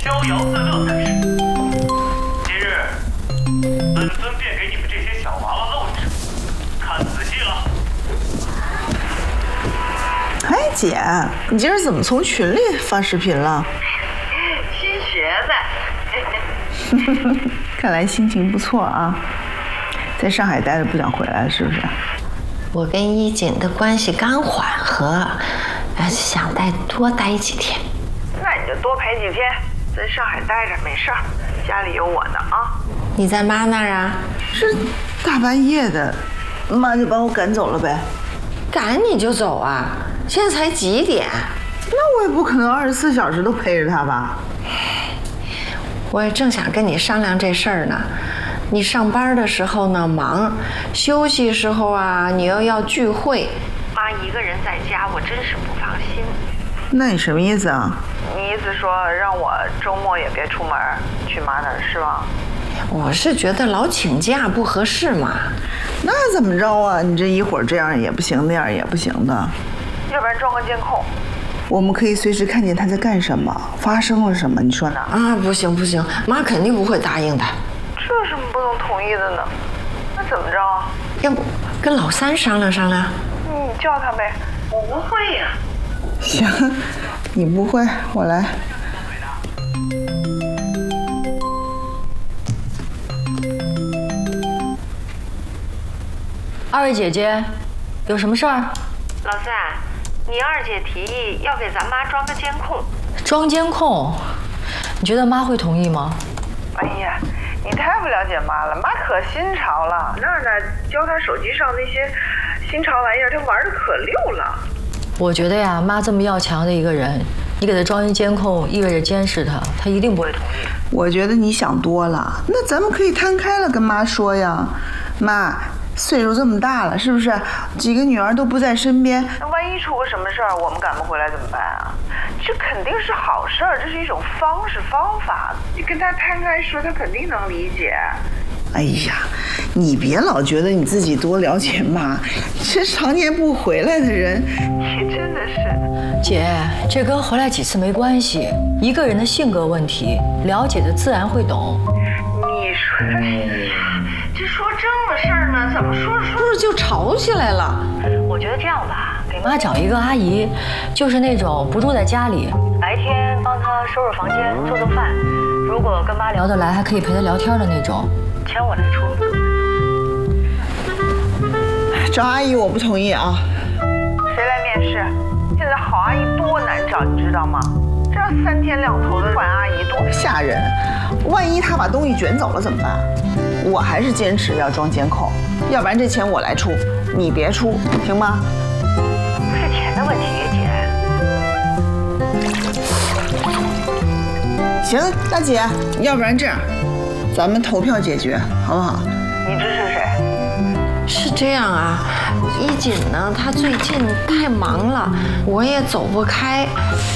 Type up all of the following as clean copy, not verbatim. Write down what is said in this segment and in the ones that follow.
逍遥自乐的事。今日，本尊便给你们这些小娃娃露齿，看仔细了。 哎，姐，你今儿怎么从群里发视频了？ 新学的。 看来心情不错啊，在上海待着不想回来了，是不是？ 我跟衣锦的关系刚缓和，想多待几天。 那你就多陪几天，在上海待着没事儿，家里有我呢啊。 你在妈那儿啊？ 这大半夜的，妈就把我赶走了呗。 赶你就走啊？现在才几点？ 那我也不可能24小时都陪着她吧。 我也正想跟你商量这事儿呢。你上班的时候呢忙，休息时候啊你又要聚会， 妈一个人在家，我真是不放心。 那你什么意思啊？ 你意思说让我周末也别出门去妈那儿是吧？ 我是觉得老请假不合适嘛。 那怎么着啊？你这一会儿这样也不行，那样也不行的。 要不然装个监控， 我们可以随时看见他在干什么，发生了什么，你说呢？ 啊，不行不行，妈肯定不会答应的。 这有什么不能同意的呢？那怎么着啊？ 要不跟老三商量商量？ 你叫他呗。我不会呀。 行，你不会，我来。 二位姐姐，有什么事儿？ 老三，你二姐提议要给咱妈装个监控。 装监控？你觉得妈会同意吗？ 哎呀，你太不了解妈了，妈可新潮了。娜娜教她手机上那些新潮玩意儿，她玩的可溜了。 我觉得呀，妈这么要强的一个人，你给她装一监控，意味着监视她，她一定不会同意。 我觉得你想多了，那咱们可以摊开了跟妈说呀。妈，岁数这么大了，是不是？几个女儿都不在身边， 那万一出个什么事儿，我们赶不回来怎么办啊？这肯定是好事儿，这是一种方法。你跟她摊开说，她肯定能理解。 哎呀，你别老觉得你自己多了解妈，这常年不回来的人， 你真的是。 姐，这跟回来几次没关系，一个人的性格问题，了解的自然会懂。 你说这说这么事儿呢，怎么说不是就吵起来了？ 我觉得这样吧，给妈找一个阿姨，就是那种不住在家里，白天帮她收拾房间、做饭，如果跟妈聊得来，还可以陪她聊天的那种，钱我来出。 找阿姨我不同意啊。 谁来面试？现在好阿姨多难找，你知道吗？这要3天2头的换阿姨多吓人！万一她把东西卷走了怎么办？我还是坚持要装监控，要不然这钱我来出，你别出，行吗？ 不是钱的问题，姐。 行，大姐，要不然这样，咱们投票解决，好不好？ 你支持谁？ 是这样啊，衣锦呢，她最近太忙了，我也走不开。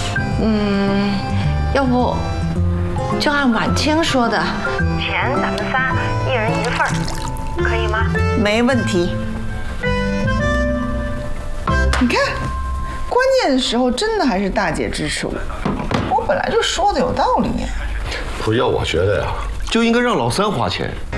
要不就按婉清说的， 钱咱们仨一人1份，可以吗？ 没问题。你看，关键的时候真的还是大姐支持我，我本来就说的有道理。 不要，我觉得呀，就应该让老三花钱，